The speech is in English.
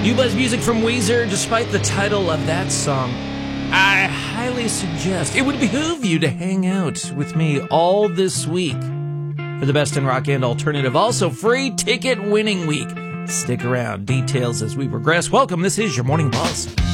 New Buzz music from Weezer. Despite the title of that song, I highly suggest it would behoove you to hang out with me all this week for the best in rock and alternative. Also, free ticket winning week. Stick around. Details as we progress. Welcome. This is your Morning Buzz.